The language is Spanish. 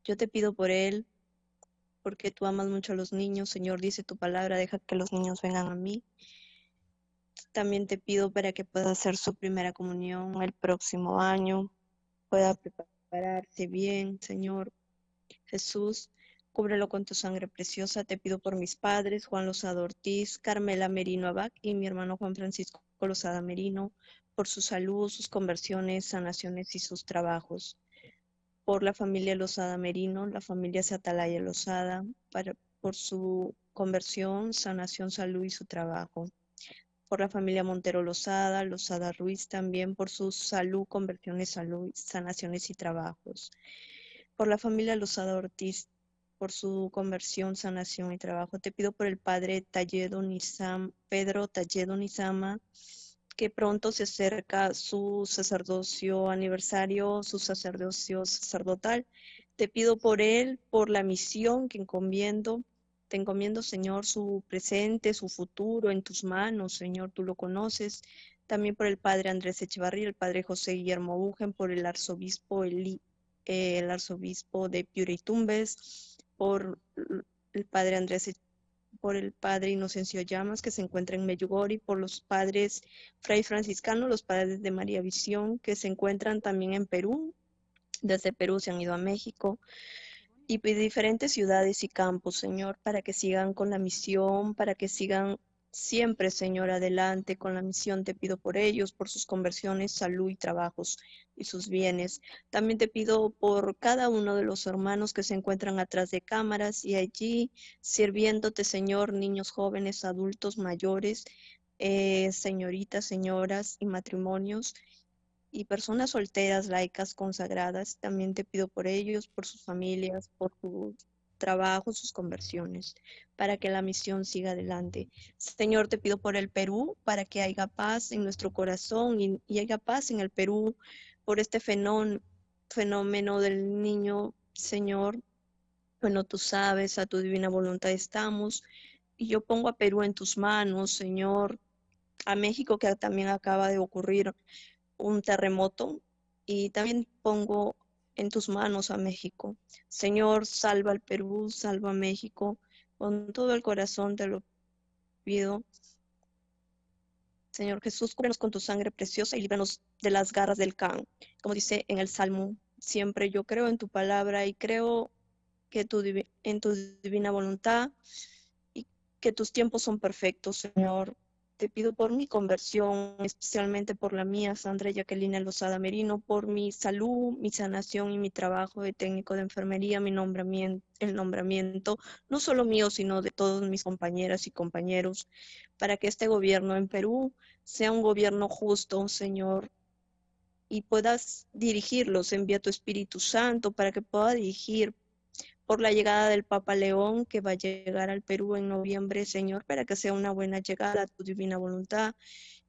Yo te pido por él, porque tú amas mucho a los niños, Señor, dice tu palabra, deja que los niños vengan a mí. También te pido para que pueda hacer su primera comunión el próximo año, pueda prepararse bien, Señor Jesús. Cúbrelo con tu sangre preciosa. Te pido por mis padres, Juan Lozada Ortiz, Carmela Merino Abac y mi hermano Juan Francisco Lozada Merino, por su salud, sus conversiones, sanaciones y sus trabajos. Por la familia Lozada Merino, la familia Satalaya Lozada, por su conversión, sanación, salud y su trabajo. Por la familia Montero Lozada, Lozada Ruiz también, por su salud, conversiones, salud, sanaciones y trabajos. Por la familia Lozada Ortiz, por su conversión, sanación y trabajo. Te pido por el padre Pedro Talledo Nizama, que pronto se acerca su sacerdocio aniversario, su sacerdocio sacerdotal. Te pido por él, por la misión que encomiendo. Te encomiendo, Señor, su presente, su futuro en tus manos, Señor, tú lo conoces. También por el padre Andrés Echevarría, el padre José Guillermo Ugen, por el arzobispo el arzobispo de Piura y Tumbes, por el padre Andrés, por el padre Inocencio Llamas, que se encuentra en Medjugorje, por los padres Fray Franciscano, los padres de María Visión, que se encuentran también en Perú. Desde Perú se han ido a México y diferentes ciudades y campos, Señor, para que sigan con la misión, para que sigan siempre, Señor, adelante con la misión. Te pido por ellos, por sus conversiones, salud y trabajos y sus bienes. También te pido por cada uno de los hermanos que se encuentran atrás de cámaras y allí sirviéndote, Señor, niños, jóvenes, adultos, mayores, señoritas, señoras y matrimonios y personas solteras, laicas, consagradas. También te pido por ellos, por sus familias, por su trabajo, sus conversiones, para que la misión siga adelante. Señor, te pido por el Perú, para que haya paz en nuestro corazón y haya paz en el Perú, por este fenómeno del niño, Señor. Bueno, tú sabes, a tu divina voluntad estamos. Y yo pongo a Perú en tus manos, Señor, a México, que también acaba de ocurrir un terremoto, y también pongo en tus manos a México. Señor, salva al Perú, salva a México, con todo el corazón te lo pido. Señor Jesús, cúbrenos con tu sangre preciosa y líbranos de las garras del can. Como dice en el Salmo, siempre yo creo en tu palabra y creo que en tu divina voluntad y que tus tiempos son perfectos, Señor. Te pido por mi conversión, especialmente por la mía, Sandra Jacqueline Lozada Merino, por mi salud, mi sanación y mi trabajo de técnico de enfermería, el nombramiento, no solo mío, sino de todos mis compañeras y compañeros, para que este gobierno en Perú sea un gobierno justo, Señor, y puedas dirigirlos. Envía tu Espíritu Santo para que pueda dirigir por la llegada del Papa León, que va a llegar al Perú en noviembre, Señor, para que sea una buena llegada a tu divina voluntad.